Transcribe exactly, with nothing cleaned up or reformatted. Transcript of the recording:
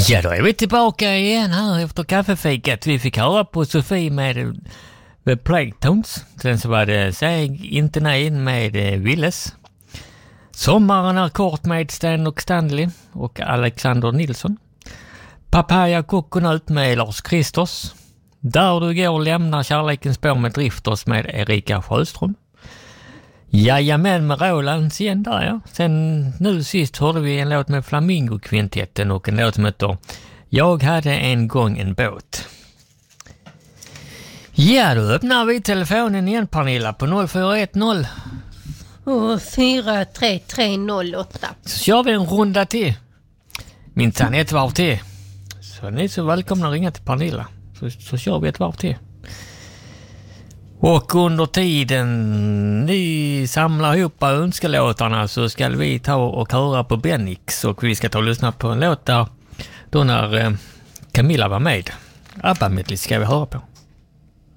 Ja, då är vi tillbaka igen här efter kaffefikat. Vi fick höra på Sofie med The Playtones. Sen så var det Säg inte nej med Willes. Sommaren är kort med Stan och Stanley och Alexander Nilsson. Papaya Coconut med Lars Kristers. Där du går lämnar kärlekens spår med Drifters med Erika Sjöström. Jajamän med Rolands igen där, ja. Sen nu sist hörde vi en låt med Flamingo-kvintetten och en låt som heter Jag hade en gång en båt. Ja, då öppnar vi telefonen igen, Pernilla, på noll fyra ett noll fyra tre tre noll åtta. Så kör vi en runda till. Minsann ett varv till. Så ni är så välkomna att ringa till Pernilla. Så, så kör vi ett varv till. Och under tiden ni samlar ihop önskelåtarna så ska vi ta och höra på Bennix. Och vi ska ta och lyssna på en låt där då när eh, Camilla var med. ABBA-medley ska vi höra på.